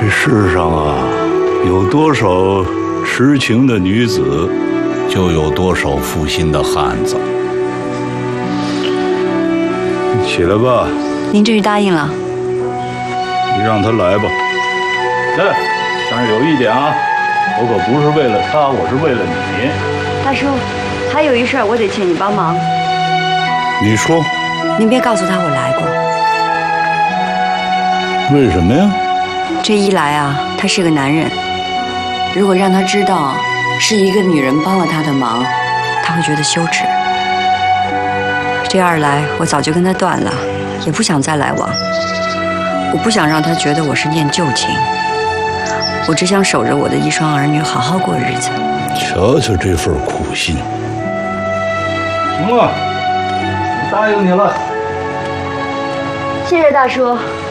这世上啊，有多少痴情的女子，就有多少负心的汉子。你起来吧。 您这是答应了？ 你让他来吧。哎，但是有一点啊，我可不是为了他，我是为了你。 大叔，还有一事我得请你帮忙。 你说。 您别告诉他我来过。为什么呀？ 这一来啊，他是个男人，如果让他知道是一个女人帮了他的忙，他会觉得羞耻。这二来，我早就跟他断了，也不想再来往。我不想让他觉得我是念旧情，我只想守着我的一双儿女，好好过日子。 瞧瞧这份苦心。行了，我答应你了。 谢谢大叔。